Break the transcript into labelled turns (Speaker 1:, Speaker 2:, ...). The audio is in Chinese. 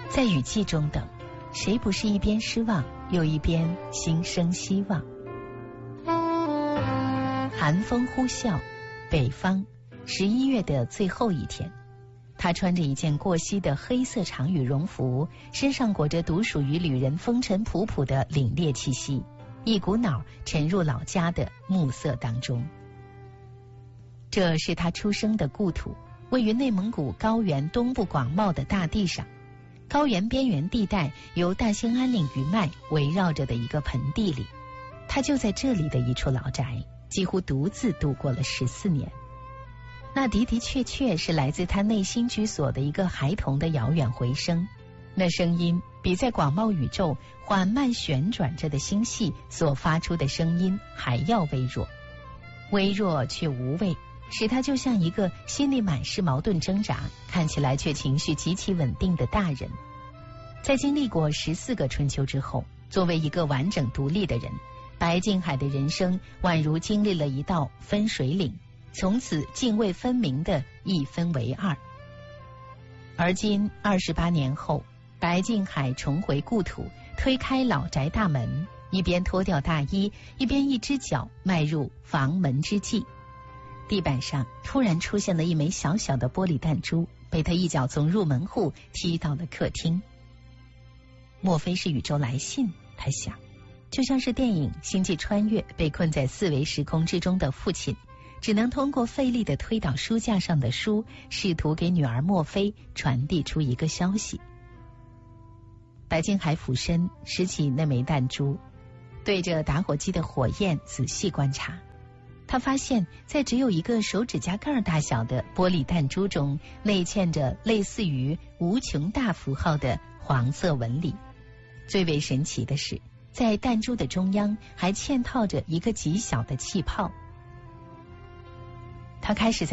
Speaker 1: 在雨季中等，谁不是一边失望又一边心生希望？寒风呼啸，北方11月的最后一天，他穿着一件过膝的黑色长羽绒服，身上裹着独属于旅人风尘仆仆的凛冽气息，一股脑沉入老家的暮色当中。这是他出生的故土，位于内蒙古高原东部广袤的大地上，高原边缘地带由大兴安岭余脉围绕着的一个盆地里，他就在这里的一处老宅，几乎独自度过了14年。那的的确确是来自他内心居所的一个孩童的遥远回声，那声音比在广袤宇宙缓慢旋转着的星系所发出的声音还要微弱，微弱却无畏，使他就像一个心里满是矛盾挣扎，看起来却情绪极其稳定的大人。在经历过14个春秋之后，作为一个完整独立的人，白敬海的人生宛如经历了一道分水岭，从此泾渭分明的一分为二。而今28年后，白敬海重回故土，推开老宅大门，一边脱掉大衣，一边一只脚迈入房门之际，地板上突然出现了一枚小小的玻璃弹珠，被他一脚从入门户踢到了客厅。莫非是宇宙来信？他想，就像是电影《星际穿越》被困在4维时空之中的父亲，只能通过费力地推倒书架上的书，试图给女儿莫非传递出一个消息。白敬海俯身拾起那枚弹珠，对着打火机的火焰仔细观察。他发现在只有一个手指甲盖大小的玻璃弹珠中，内嵌着类似于无穷大符号的黄色纹理。最为神奇的是，在弹珠的中央还嵌套着一个极小的气泡。他开始在